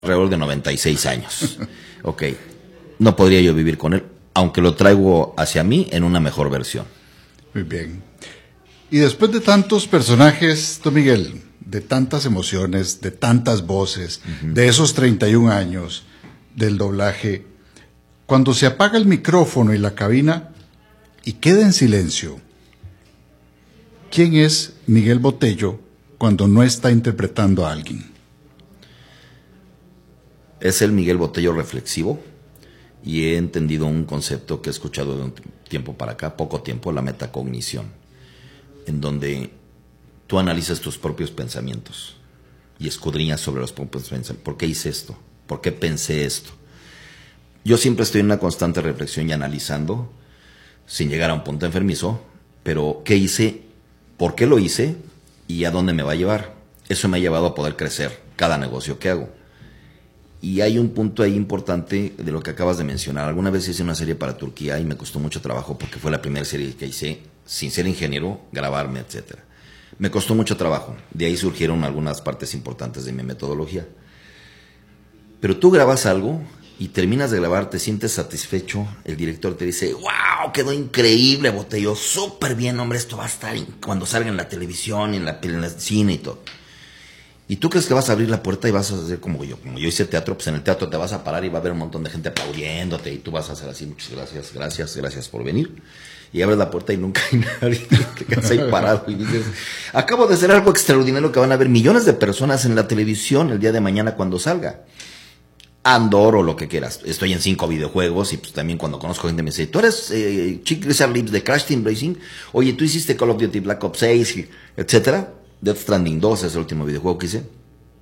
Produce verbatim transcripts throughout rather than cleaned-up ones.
alrededor de noventa y seis años. Ok, no podría yo vivir con él, aunque lo traigo hacia mí en una mejor versión. Muy bien. Y después de tantos personajes, don Miguel, de tantas emociones, de tantas voces, uh-huh. de esos treinta y un años del doblaje, cuando se apaga el micrófono y la cabina y queda en silencio, ¿quién es Miguel Botello cuando no está interpretando a alguien? Es el Miguel Botello reflexivo, y he entendido un concepto que he escuchado de un tiempo para acá, poco tiempo, la metacognición, en donde tú analizas tus propios pensamientos y escudriñas sobre los propios pensamientos. ¿Por qué hice esto? ¿Por qué pensé esto? Yo siempre estoy en una constante reflexión y analizando, sin llegar a un punto enfermizo, pero ¿qué hice? ¿Por qué lo hice? ¿Y a dónde me va a llevar? Eso me ha llevado a poder crecer cada negocio que hago. Y hay un punto ahí importante de lo que acabas de mencionar. Alguna vez hice una serie para Turquía y me costó mucho trabajo porque fue la primera serie que hice, sin ser ingeniero, grabarme, etcétera. Me costó mucho trabajo. De ahí surgieron algunas partes importantes de mi metodología. Pero tú grabas algo y terminas de grabar, te sientes satisfecho, el director te dice, wow, quedó increíble, Botello, súper bien, hombre, esto va a estar cuando salga en la televisión, en la, en el cine y todo. Y tú crees que vas a abrir la puerta y vas a hacer como yo, como yo hice teatro, pues en el teatro te vas a parar y va a haber un montón de gente aplaudiéndote y tú vas a hacer así, muchas gracias, gracias, gracias por venir. Y abres la puerta y nunca hay nadie, te quedas ahí parado y dices, acabo de hacer algo extraordinario que van a ver millones de personas en la televisión el día de mañana cuando salga. Andor o lo que quieras. Estoy en cinco videojuegos y pues también cuando conozco gente me dice, ¿tú eres eh, Chick Richard Lips de Crash Team Racing? Oye, ¿tú hiciste Call of Duty Black Ops seis, etcétera? Death Stranding dos es el último videojuego que hice.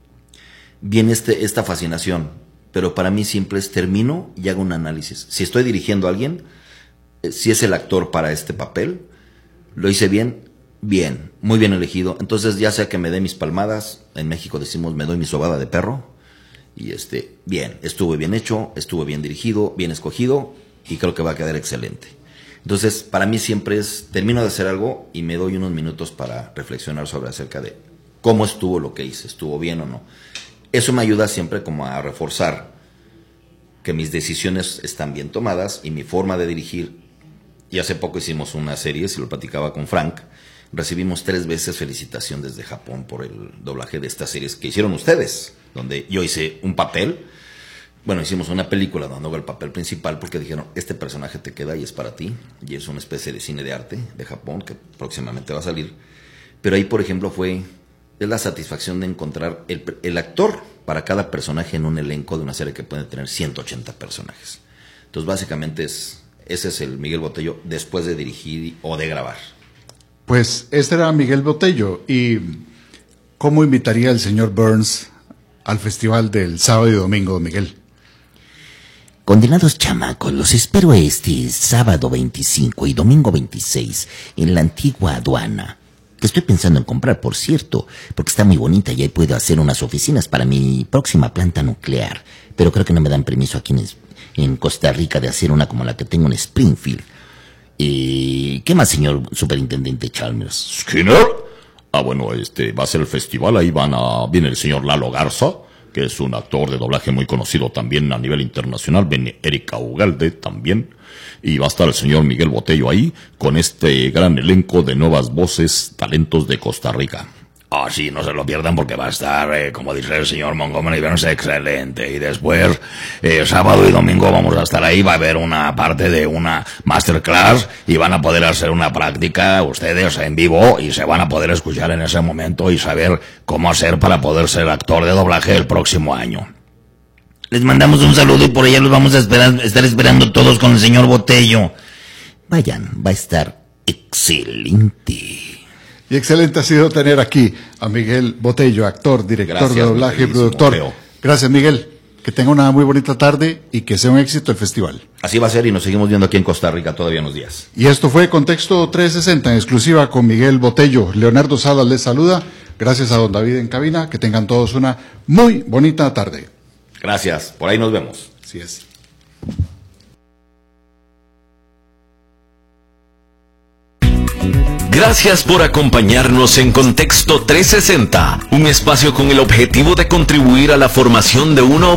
Viene este, esta fascinación, pero para mí siempre es termino y hago un análisis. Si estoy dirigiendo a alguien, eh, si es el actor para este papel, lo hice bien, bien, muy bien elegido. Entonces ya sea que me dé mis palmadas, en México decimos me doy mi sobada de perro. Y este, bien, estuvo bien hecho, estuvo bien dirigido, bien escogido y creo que va a quedar excelente. Entonces, para mí siempre es, termino de hacer algo y me doy unos minutos para reflexionar sobre acerca de cómo estuvo lo que hice, estuvo bien o no. Eso me ayuda siempre como a reforzar que mis decisiones están bien tomadas y mi forma de dirigir. Y hace poco hicimos una serie, se lo platicaba con Frank, recibimos tres veces felicitación desde Japón por el doblaje de estas series que hicieron ustedes, donde yo hice un papel, bueno, hicimos una película donde hago el papel principal porque dijeron, este personaje te queda y es para ti, y es una especie de cine de arte de Japón que próximamente va a salir. Pero ahí, por ejemplo, fue es la satisfacción de encontrar el, el actor para cada personaje en un elenco de una serie que puede tener ciento ochenta personajes. Entonces, básicamente, es ese es el Miguel Botello después de dirigir o de grabar. Pues este era Miguel Botello. ¿Y cómo invitaría el señor Burns al festival del sábado y domingo, Miguel? Condenados chamacos, los espero este sábado veinticinco y domingo veintiséis en la antigua aduana, que estoy pensando en comprar, por cierto, porque está muy bonita y ahí puedo hacer unas oficinas para mi próxima planta nuclear, pero creo que no me dan permiso aquí en, en Costa Rica de hacer una como la que tengo en Springfield. Eh, ¿Qué más, señor superintendente Chalmers? ¿Skinner? Ah, bueno, este va a ser el festival, ahí van a, viene el señor Lalo Garza, que es un actor de doblaje muy conocido también a nivel internacional, viene Erika Ugalde también, y va a estar el señor Miguel Botello ahí, con este gran elenco de nuevas voces, talentos de Costa Rica. Ah, oh, sí, no se lo pierdan porque va a estar, eh, como dice el señor Montgomery Burns, excelente. Y después, eh, sábado y domingo vamos a estar ahí, va a haber una parte de una masterclass y van a poder hacer una práctica ustedes en vivo y se van a poder escuchar en ese momento y saber cómo hacer para poder ser actor de doblaje el próximo año. Les mandamos un saludo y por allá los vamos a esperar, estar esperando todos con el señor Botello. Vayan, va a estar excelente. Y excelente ha sido tener aquí a Miguel Botello, actor, director Gracias, de doblaje y productor. Creo. Gracias, Miguel. Que tenga una muy bonita tarde y que sea un éxito el festival. Así va a ser y nos seguimos viendo aquí en Costa Rica todavía unos días. Y esto fue Contexto trescientos sesenta en exclusiva con Miguel Botello. Leonardo Salas les saluda. Gracias a don David en cabina. Que tengan todos una muy bonita tarde. Gracias. Por ahí nos vemos. Así es. Gracias por acompañarnos en Contexto trescientos sesenta, un espacio con el objetivo de contribuir a la formación de una